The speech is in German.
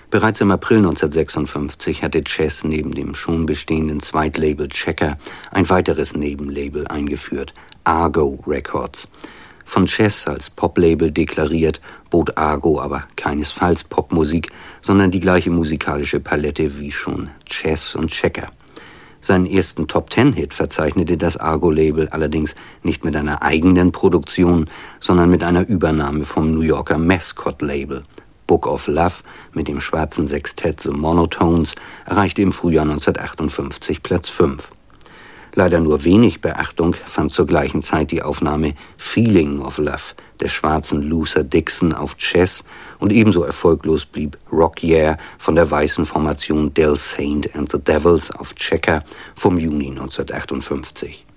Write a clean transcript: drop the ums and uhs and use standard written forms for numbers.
Bereits im April 1956 hatte Chess neben dem schon bestehenden Zweitlabel Checker ein weiteres Nebenlabel eingeführt, Argo Records. Von Chess als Poplabel deklariert, bot Argo aber keinesfalls Popmusik, sondern die gleiche musikalische Palette wie schon Chess und Checker. Seinen ersten Top-10-Hit verzeichnete das Argo-Label allerdings nicht mit einer eigenen Produktion, sondern mit einer Übernahme vom New Yorker Mascot-Label. Book of Love mit dem schwarzen Sextett The Monotones erreichte im Frühjahr 1958 Platz 5. Leider nur wenig Beachtung fand zur gleichen Zeit die Aufnahme Feeling of Love des schwarzen Luther Dixon auf Chess und ebenso erfolglos blieb Rock Yeah von der weißen Formation Del Saint and the Devils auf Checker vom Juni 1958.